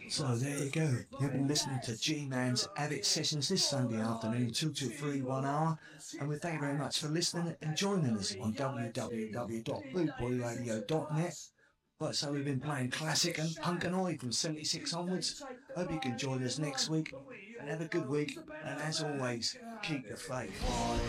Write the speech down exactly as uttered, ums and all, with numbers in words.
So there you go. You've been listening to G-Man's Avid Sessions this Sunday afternoon, two to three, one hour. And we thank you very much for listening and joining us on w w w dot bootboy radio dot net. But so we've been playing classic and Punkanoid from seventy-six onwards. Hope you can join us next week and have a good week. And as always, keep the faith.